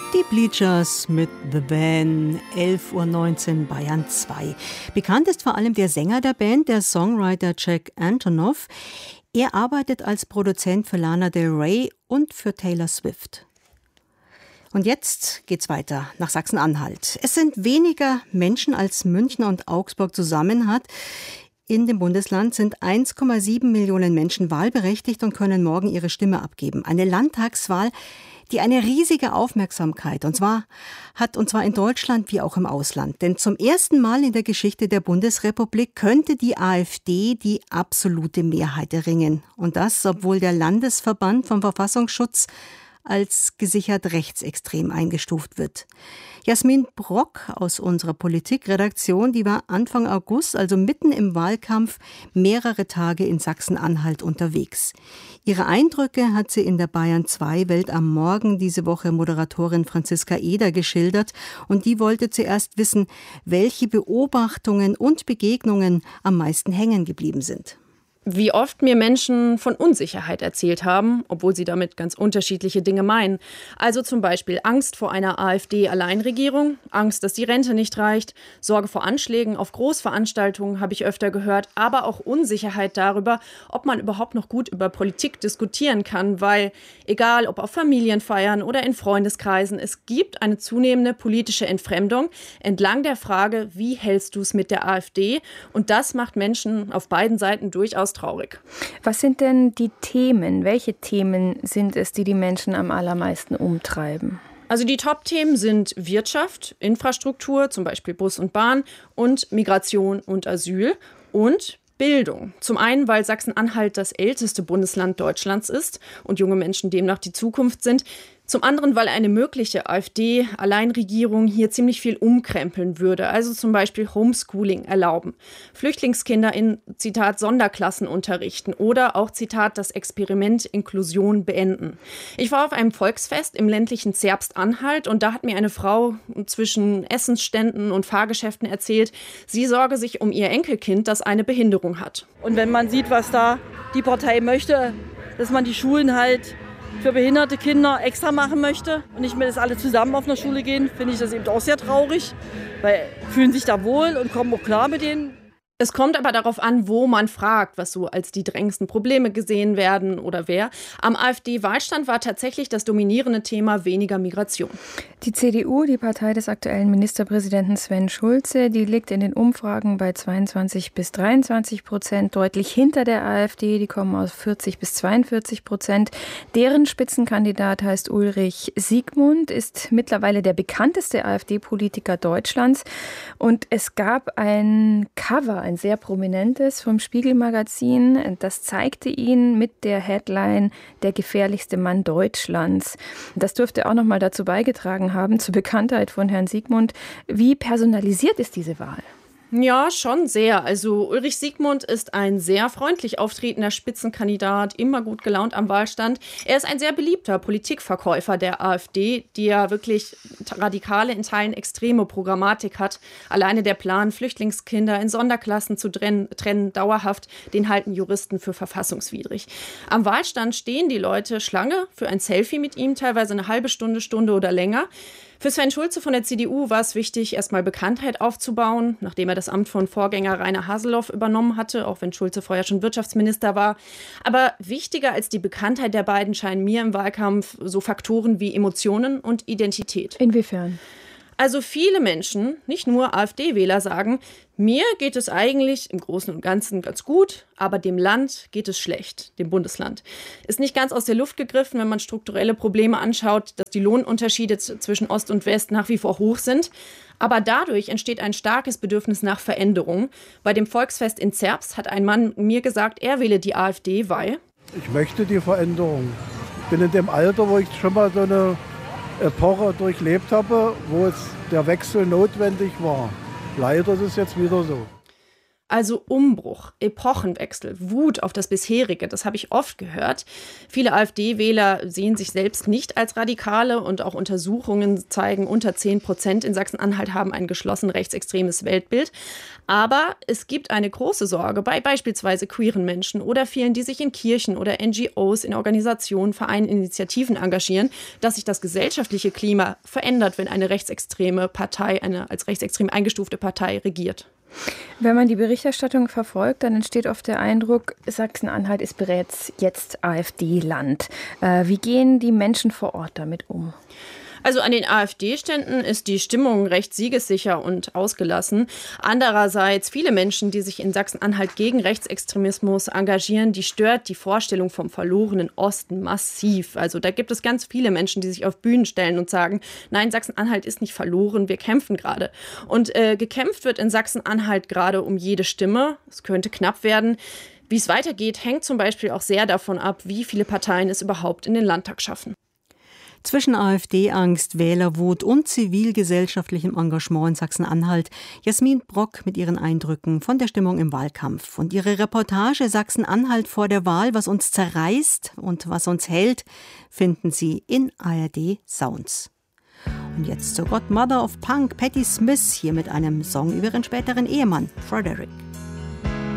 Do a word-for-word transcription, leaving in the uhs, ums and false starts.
Die Bleachers mit The Van, elf Uhr neunzehn, Bayern zwei. Bekannt ist vor allem der Sänger der Band, der Songwriter Jack Antonoff. Er arbeitet als Produzent für Lana Del Rey und für Taylor Swift. Und jetzt geht's weiter nach Sachsen-Anhalt. Es sind weniger Menschen, als München und Augsburg zusammen hat. In dem Bundesland sind eins Komma sieben Millionen Menschen wahlberechtigt und können morgen ihre Stimme abgeben. Eine Landtagswahl, die eine riesige Aufmerksamkeit und zwar hat, und zwar in Deutschland wie auch im Ausland. Denn zum ersten Mal in der Geschichte der Bundesrepublik könnte die AfD die absolute Mehrheit erringen. Und das, obwohl der Landesverband vom Verfassungsschutz als gesichert rechtsextrem eingestuft wird. Jasmin Brock aus unserer Politikredaktion, die war Anfang August, also mitten im Wahlkampf, mehrere Tage in Sachsen-Anhalt unterwegs. Ihre Eindrücke hat sie in der Bayern zwei Welt am Morgen diese Woche Moderatorin Franziska Eder geschildert und die wollte zuerst wissen, welche Beobachtungen und Begegnungen am meisten hängen geblieben sind. Wie oft mir Menschen von Unsicherheit erzählt haben, obwohl sie damit ganz unterschiedliche Dinge meinen. Also zum Beispiel Angst vor einer AfD-Alleinregierung, Angst, dass die Rente nicht reicht, Sorge vor Anschlägen auf Großveranstaltungen habe ich öfter gehört, aber auch Unsicherheit darüber, ob man überhaupt noch gut über Politik diskutieren kann, weil egal ob auf Familienfeiern oder in Freundeskreisen, es gibt eine zunehmende politische Entfremdung entlang der Frage, wie hältst du es mit der AfD? Und das macht Menschen auf beiden Seiten durchaus traurig. Was sind denn die Themen? Welche Themen sind es, die die Menschen am allermeisten umtreiben? Also die Top-Themen sind Wirtschaft, Infrastruktur, zum Beispiel Bus und Bahn und Migration und Asyl und Bildung. Zum einen, weil Sachsen-Anhalt das älteste Bundesland Deutschlands ist und junge Menschen demnach die Zukunft sind. Zum anderen, weil eine mögliche AfD-Alleinregierung hier ziemlich viel umkrempeln würde, also zum Beispiel Homeschooling erlauben, Flüchtlingskinder in, Zitat, Sonderklassen unterrichten oder auch, Zitat, das Experiment Inklusion beenden. Ich war auf einem Volksfest im ländlichen Zerbst-Anhalt und da hat mir eine Frau zwischen Essensständen und Fahrgeschäften erzählt, sie sorge sich um ihr Enkelkind, das eine Behinderung hat. Und wenn man sieht, was da die Partei möchte, dass man die Schulen halt für behinderte Kinder extra machen möchte und nicht mehr, dass alle zusammen auf eine Schule gehen, finde ich das eben auch sehr traurig, weil fühlen sich da wohl und kommen auch klar mit denen. Es kommt aber darauf an, wo man fragt, was so als die drängendsten Probleme gesehen werden oder wer. Am AfD-Wahlstand war tatsächlich das dominierende Thema weniger Migration. Die C D U, die Partei des aktuellen Ministerpräsidenten Sven Schulze, die liegt in den Umfragen bei zweiundzwanzig bis dreiundzwanzig Prozent, deutlich hinter der AfD, die kommen aus vierzig bis zweiundvierzig Prozent. Deren Spitzenkandidat heißt Ulrich Siegmund, ist mittlerweile der bekannteste AfD-Politiker Deutschlands. Und es gab ein Cover, ein sehr prominentes vom Spiegel-Magazin. Das zeigte ihn mit der Headline „Der gefährlichste Mann Deutschlands". Das dürfte auch noch mal dazu beigetragen haben, zur Bekanntheit von Herrn Siegmund. Wie personalisiert ist diese Wahl? Ja, schon sehr. Also Ulrich Siegmund ist ein sehr freundlich auftretender Spitzenkandidat, immer gut gelaunt am Wahlstand. Er ist ein sehr beliebter Politikverkäufer der AfD, die ja wirklich radikale, in Teilen extreme Programmatik hat. Alleine der Plan, Flüchtlingskinder in Sonderklassen zu trennen, trennen dauerhaft, den halten Juristen für verfassungswidrig. Am Wahlstand stehen die Leute Schlange für ein Selfie mit ihm, teilweise eine halbe Stunde, Stunde oder länger. Für Sven Schulze von der C D U war es wichtig, erstmal Bekanntheit aufzubauen, nachdem er das Amt von Vorgänger Rainer Haseloff übernommen hatte, auch wenn Schulze vorher schon Wirtschaftsminister war. Aber wichtiger als die Bekanntheit der beiden scheinen mir im Wahlkampf so Faktoren wie Emotionen und Identität. Inwiefern? Also viele Menschen, nicht nur AfD-Wähler, sagen, mir geht es eigentlich im Großen und Ganzen ganz gut, aber dem Land geht es schlecht, dem Bundesland. Ist nicht ganz aus der Luft gegriffen, wenn man strukturelle Probleme anschaut, dass die Lohnunterschiede zwischen Ost und West nach wie vor hoch sind. Aber dadurch entsteht ein starkes Bedürfnis nach Veränderung. Bei dem Volksfest in Zerbst hat ein Mann mir gesagt, er wähle die AfD, weil... Ich möchte die Veränderung. Ich bin in dem Alter, wo ich schon mal so eine Epoche durchlebt habe, wo es der Wechsel notwendig war. Leider ist es jetzt wieder so. Also Umbruch, Epochenwechsel, Wut auf das Bisherige, das habe ich oft gehört. Viele AfD-Wähler sehen sich selbst nicht als Radikale und auch Untersuchungen zeigen, unter zehn Prozent in Sachsen-Anhalt haben ein geschlossen rechtsextremes Weltbild. Aber es gibt eine große Sorge bei beispielsweise queeren Menschen oder vielen, die sich in Kirchen oder N G Os, in Organisationen, Vereinen, Initiativen engagieren, dass sich das gesellschaftliche Klima verändert, wenn eine rechtsextreme Partei, eine als rechtsextrem eingestufte Partei regiert. Wenn man die Berichterstattung verfolgt, dann entsteht oft der Eindruck, Sachsen-Anhalt ist bereits jetzt AfD-Land. Äh, wie gehen die Menschen vor Ort damit um? Also an den AfD-Ständen ist die Stimmung recht siegessicher und ausgelassen. Andererseits viele Menschen, die sich in Sachsen-Anhalt gegen Rechtsextremismus engagieren, die stört die Vorstellung vom verlorenen Osten massiv. Also da gibt es ganz viele Menschen, die sich auf Bühnen stellen und sagen, nein, Sachsen-Anhalt ist nicht verloren, wir kämpfen gerade. Und äh, gekämpft wird in Sachsen-Anhalt gerade um jede Stimme. Es könnte knapp werden. Wie es weitergeht, hängt zum Beispiel auch sehr davon ab, wie viele Parteien es überhaupt in den Landtag schaffen. Zwischen AfD-Angst, Wählerwut und zivilgesellschaftlichem Engagement in Sachsen-Anhalt Jasmin Brock mit ihren Eindrücken von der Stimmung im Wahlkampf. Und ihre Reportage Sachsen-Anhalt vor der Wahl, was uns zerreißt und was uns hält, finden Sie in A R D Sounds. Und jetzt zur Godmother of Punk, Patti Smith, hier mit einem Song über ihren späteren Ehemann, Frederick.